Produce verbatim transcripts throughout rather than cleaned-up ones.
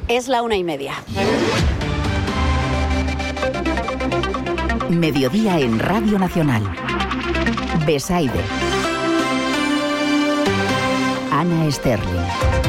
Es la una y media. Mediodía en Radio Nacional. Besaide. Ana Sterling.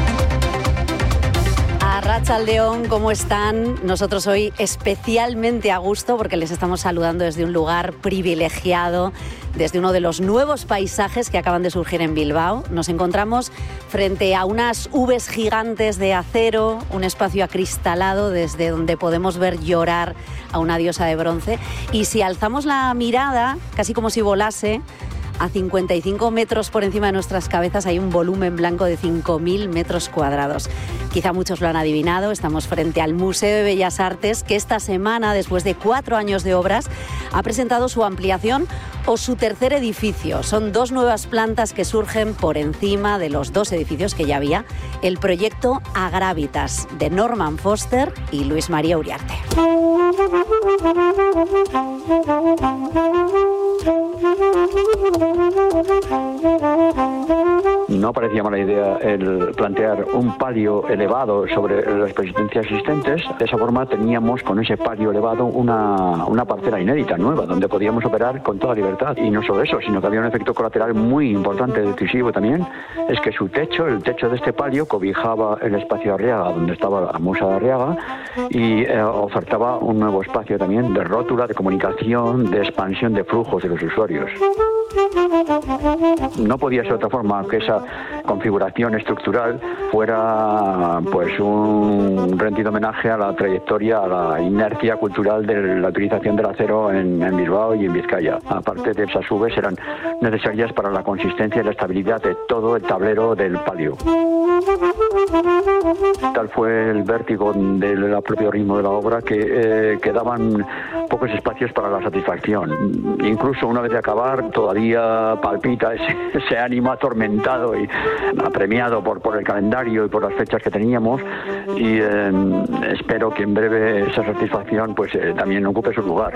Arratsaldeon, ¿cómo están? Nosotros hoy especialmente a gusto porque les estamos saludando desde un lugar privilegiado, desde uno de los nuevos paisajes que acaban de surgir en Bilbao. Nos encontramos frente a unas ubes gigantes de acero, un espacio acristalado desde donde podemos ver llorar a una diosa de bronce. Y si alzamos la mirada, casi como si volase, a cincuenta y cinco metros por encima de nuestras cabezas hay un volumen blanco de cinco mil metros cuadrados. Quizá muchos lo han adivinado, estamos frente al Museo de Bellas Artes, que esta semana, después de cuatro años de obras, ha presentado su ampliación o su tercer edificio. Son dos nuevas plantas que surgen por encima de los dos edificios que ya había. El proyecto Agravitas, de Norman Foster y Luis María Uriarte. No parecía mala idea el plantear un palio elevado sobre las existencias existentes. De esa forma teníamos con ese palio elevado una, una parcela inédita, nueva, donde podíamos operar con toda libertad. Y no solo eso, sino que había un efecto colateral muy importante, decisivo también, es que su techo, el techo de este palio, cobijaba el espacio de Arriaga, donde estaba la Musa de Arriaga, y eh, ofertaba un nuevo espacio también de rótula, de comunicación, de expansión de flujos de los usuarios. No podía ser de otra forma que esa configuración estructural fuera pues un rendido homenaje a la trayectoria, a la inercia cultural de la utilización del acero en, en Bilbao y en Vizcaya. Aparte de esas ubes eran necesarias para la consistencia y la estabilidad de todo el tablero del palio. Tal fue el vértigo del propio ritmo de la obra que eh, quedaban pocos espacios para la satisfacción. Incluso una vez de acabar todavía palpita ese, ese ánimo atormentado y apremiado por, por el calendario y por las fechas que teníamos, y eh, espero que en breve esa satisfacción pues eh, también ocupe su lugar.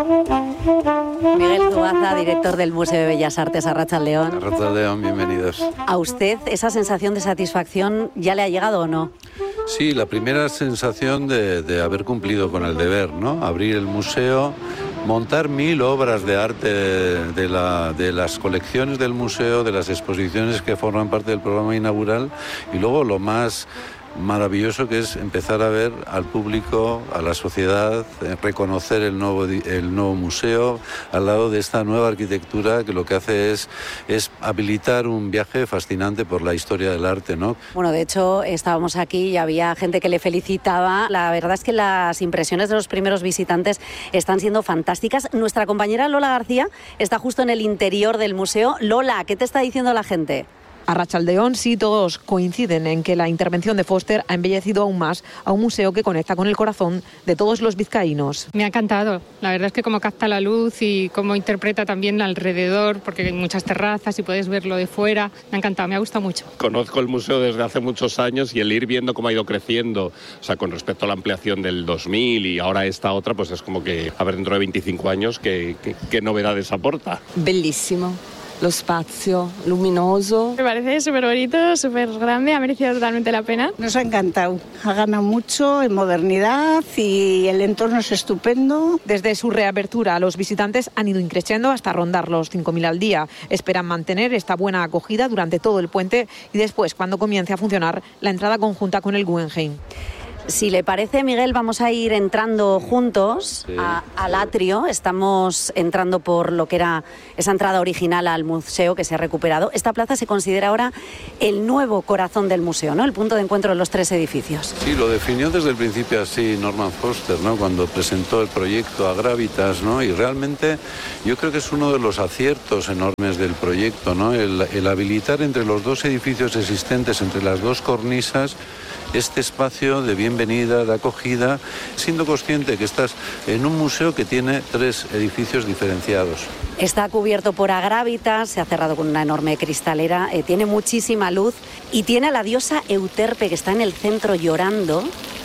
Miguel Zuaza, director del Museo de Bellas Artes, Arratsaldeon. Arratsaldeon, bienvenidos. ¿A usted esa sensación de satisfacción ya le ha llegado o no? Sí, la primera sensación de, de haber cumplido con el deber, ¿no? Abrir el museo, montar mil obras de arte de, la, de las colecciones del museo, de las exposiciones que forman parte del programa inaugural, y luego lo más maravilloso que es empezar a ver al público, a la sociedad, reconocer el nuevo, el nuevo museo al lado de esta nueva arquitectura que lo que hace es, es habilitar un viaje fascinante por la historia del arte, ¿no? Bueno, de hecho, estábamos aquí y había gente que le felicitaba. La verdad es que las impresiones de los primeros visitantes están siendo fantásticas. Nuestra compañera Lola García está justo en el interior del museo. Lola, ¿qué te está diciendo la gente? Arratsaldeon, sí, todos coinciden en que la intervención de Foster ha embellecido aún más a un museo que conecta con el corazón de todos los vizcaínos. Me ha encantado. La verdad es que cómo capta la luz y cómo interpreta también alrededor, porque hay muchas terrazas y puedes verlo de fuera. Me ha encantado, me ha gustado mucho. Conozco el museo desde hace muchos años y el ir viendo cómo ha ido creciendo, o sea, con respecto a la ampliación del dos mil y ahora esta otra, pues es como que, a ver, dentro de veinticinco años, ¿qué, qué, qué novedades aporta? Bellísimo. Lo espacio luminoso. Me parece súper bonito, súper grande, ha merecido totalmente la pena. Nos ha encantado, ha ganado mucho en modernidad y el entorno es estupendo. Desde su reapertura, los visitantes han ido increciendo hasta rondar los cinco mil al día. Esperan mantener esta buena acogida durante todo el puente y después, cuando comience a funcionar, la entrada conjunta con el Guggenheim. Si le parece, Miguel, vamos a ir entrando juntos sí. a, al atrio. Estamos entrando por lo que era esa entrada original al museo que se ha recuperado. Esta plaza se considera ahora el nuevo corazón del museo, ¿no? El punto de encuentro de los tres edificios. Sí, lo definió desde el principio así Norman Foster, ¿no? Cuando presentó el proyecto Agravitas, ¿no? Y realmente yo creo que es uno de los aciertos enormes del proyecto, ¿no? El, el habilitar entre los dos edificios existentes, entre las dos cornisas, este espacio de bienvenida, de acogida, siendo consciente que estás en un museo que tiene tres edificios diferenciados. Está cubierto por Agravitas, se ha cerrado con una enorme cristalera, eh, tiene muchísima luz y tiene a la diosa Euterpe que está en el centro llorando.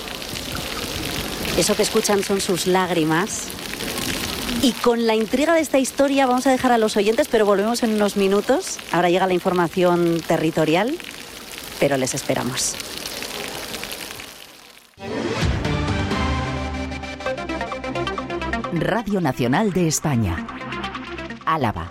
Eso que escuchan son sus lágrimas. Y con la intriga de esta historia vamos a dejar a los oyentes, pero volvemos en unos minutos. Ahora llega la información territorial, pero les esperamos. Radio Nacional de España. Álava.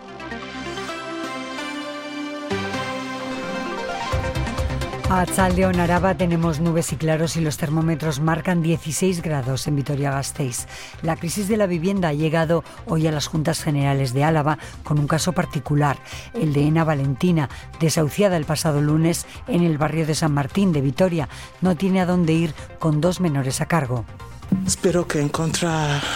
A Tzaldeón, Araba, tenemos nubes y claros y los termómetros marcan dieciséis grados en Vitoria-Gasteiz. La crisis de la vivienda ha llegado hoy a las Juntas Generales de Álava con un caso particular, el de Ena Valentina, desahuciada el pasado lunes en el barrio de San Martín de Vitoria. No tiene a dónde ir con dos menores a cargo. Espero que encuentre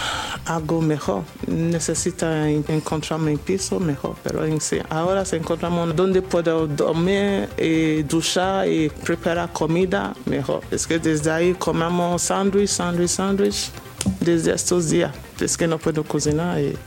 algo mejor. Necesita encontrar mi piso mejor, pero en sí, ahora se encontramos donde puedo dormir, y duchar y preparar comida mejor. Es que desde ahí comemos sándwich, sándwich, sándwich desde estos días. Es que no puedo cocinar. Y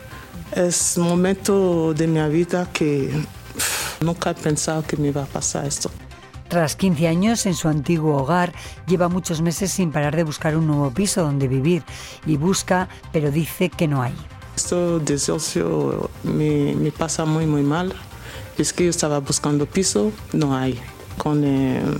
es un momento de mi vida que pff, nunca he pensado que me iba a pasar esto. Tras quince años en su antiguo hogar, lleva muchos meses sin parar de buscar un nuevo piso donde vivir. Y busca, pero dice que no hay. Esto de socio me, me pasa muy, muy mal. Es que yo estaba buscando piso, no hay. Con el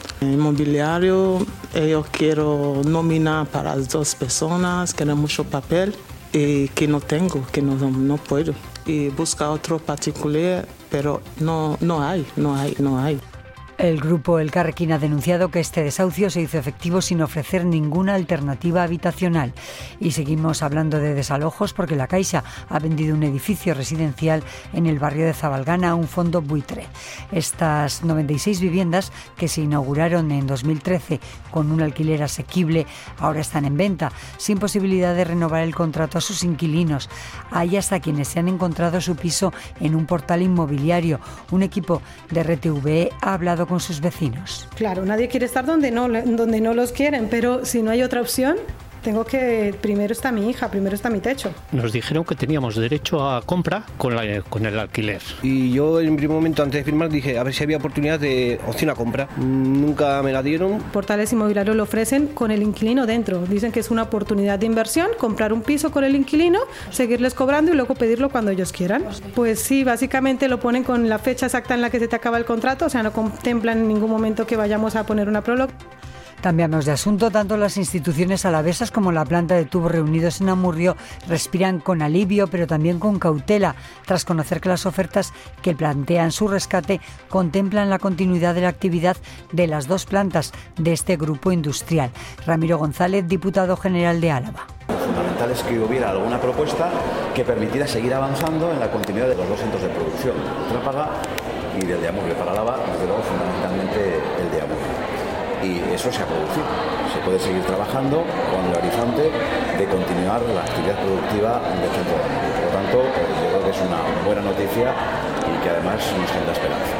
inmobiliario, yo quiero nominar para las dos personas, quiero mucho papel y que no tengo, que no, no puedo. Y busca otro particular, pero no, no hay, no hay, no hay. El grupo Elkarrekin ha denunciado que este desahucio se hizo efectivo sin ofrecer ninguna alternativa habitacional. Y seguimos hablando de desalojos porque la Caixa ha vendido un edificio residencial en el barrio de Zabalgana a un fondo buitre. Estas noventa y seis viviendas, que se inauguraron en dos mil trece con un alquiler asequible, ahora están en venta, sin posibilidad de renovar el contrato a sus inquilinos. Hay hasta quienes se han encontrado su piso en un portal inmobiliario. Un equipo de R T V E ha hablado con sus vecinos. Claro, nadie quiere estar donde no, donde no los quieren, pero si no hay otra opción, tengo que, primero está mi hija, primero está mi techo. Nos dijeron que teníamos derecho a compra con, la, con el alquiler. Y yo en primer momento, antes de firmar, dije a ver si había oportunidad de opción a compra. Nunca me la dieron. Portales inmobiliarios lo ofrecen con el inquilino dentro. Dicen que es una oportunidad de inversión, comprar un piso con el inquilino, seguirles cobrando y luego pedirlo cuando ellos quieran. Pues sí, básicamente lo ponen con la fecha exacta en la que se te acaba el contrato, o sea, no contemplan en ningún momento que vayamos a poner una prórroga. Cambiamos de asunto. Tanto las instituciones alavesas como la planta de tubos reunidos en Amurrio respiran con alivio, pero también con cautela, tras conocer que las ofertas que plantean su rescate contemplan la continuidad de la actividad de las dos plantas de este grupo industrial. Ramiro González, diputado general de Álava. Lo fundamental es que hubiera alguna propuesta que permitiera seguir avanzando en la continuidad de los dos centros de producción, de Trápaga y del de Amurrio. Para Álava, desde luego, fundamentalmente el de Amurrio. Y eso se ha producido. Se puede seguir trabajando con el horizonte de continuar la actividad productiva del centro de Amurrio. Por lo tanto, yo creo que es una buena noticia y que además nos genera esperanza.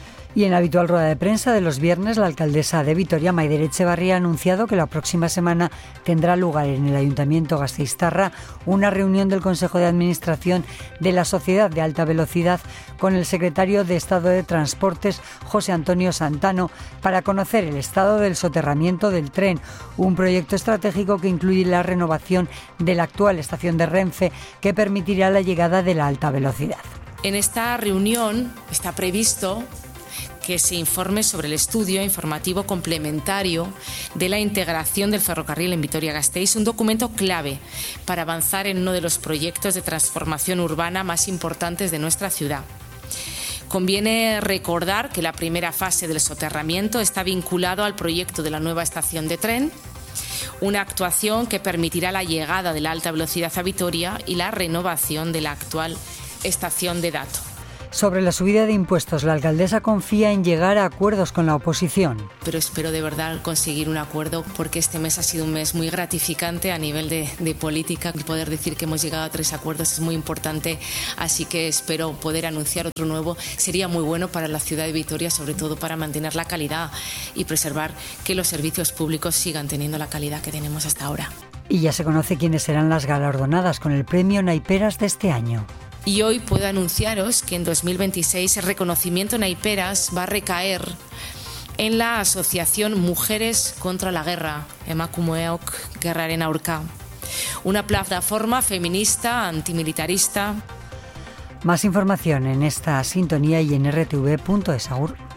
Y en la habitual rueda de prensa de los viernes, la alcaldesa de Vitoria, Maider Etxebarria, ha anunciado que la próxima semana tendrá lugar en el Ayuntamiento gasteiztarra una reunión del Consejo de Administración de la Sociedad de Alta Velocidad con el secretario de Estado de Transportes, José Antonio Santano, para conocer el estado del soterramiento del tren, un proyecto estratégico que incluye la renovación de la actual estación de Renfe, que permitirá la llegada de la alta velocidad. En esta reunión está previsto que se informe sobre el estudio informativo complementario de la integración del ferrocarril en Vitoria-Gasteiz, un documento clave para avanzar en uno de los proyectos de transformación urbana más importantes de nuestra ciudad. Conviene recordar que la primera fase del soterramiento está vinculado al proyecto de la nueva estación de tren, una actuación que permitirá la llegada de la alta velocidad a Vitoria y la renovación de la actual estación de Dato. Sobre la subida de impuestos, la alcaldesa confía en llegar a acuerdos con la oposición. Pero espero de verdad conseguir un acuerdo, porque este mes ha sido un mes muy gratificante a nivel de, de política. Poder decir que hemos llegado a tres acuerdos es muy importante, así que espero poder anunciar otro nuevo. Sería muy bueno para la ciudad de Vitoria, sobre todo para mantener la calidad y preservar que los servicios públicos sigan teniendo la calidad que tenemos hasta ahora. Y ya se conoce quiénes serán las galardonadas con el premio Naiperas de este año. Y hoy puedo anunciaros que en dos mil veintiséis el reconocimiento Naiperas va a recaer en la Asociación Mujeres contra la Guerra, Emakumeok Gerraren Aurka, una plataforma feminista antimilitarista. Más información en esta sintonía y en r t v punto es. Agur.